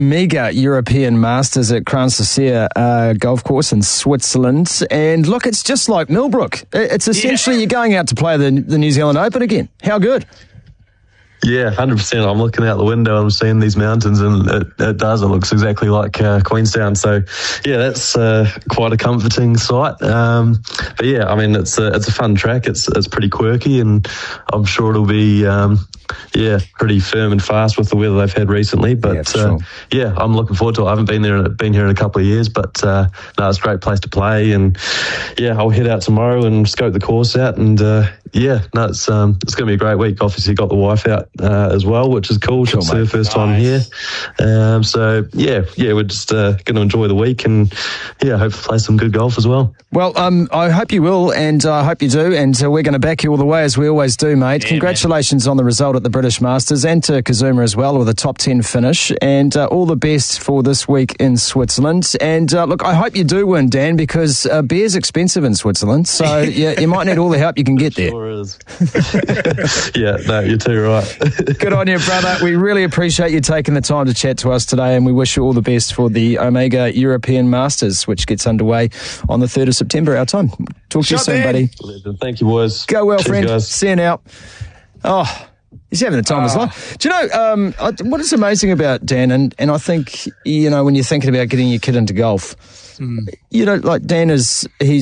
Mega European Masters at Kranjsauer golf course in Switzerland. And look, it's just like Millbrook. It's essentially you're going out to play the New Zealand Open again. How good? Yeah, 100%. I'm looking out the window, I'm seeing these mountains, and it does. It looks exactly like Queenstown. So, yeah, that's quite a comforting sight. But yeah, I mean, it's a fun track. It's pretty quirky, and I'm sure it'll be pretty firm and fast with the weather they've had recently. But sure. I'm looking forward to it. I haven't been here in a couple of years, but no, it's a great place to play. And yeah, I'll head out tomorrow and scope the course out. And it's going to be a great week. Obviously, got the wife out as well, which is cool. She's her first time here. We're just going to enjoy the week and hope to play some good golf as well. Well, I hope you will, and I hope you do, and we're going to back you all the way as we always do, mate. Congratulations on the result at the British Masters, and to Kazuma as well with a top 10 finish, and all the best for this week in Switzerland. And look, I hope you do win, Dan, because beer's expensive in Switzerland, so you might need all the help you can get there. Sure is. Yeah, no, you're too right. Good on you, brother. We really appreciate you taking the time to chat to us today, and we wish you all the best for the Omega European Masters, which gets underway on the 3rd of September, our time. Talk to you soon, buddy. Thank you, boys. Go well, Cheers, friend. guys. See you now. Oh, he's having the time of his life. Do you know what is amazing about Dan, and I think, when you're thinking about getting your kid into golf, like Dan he's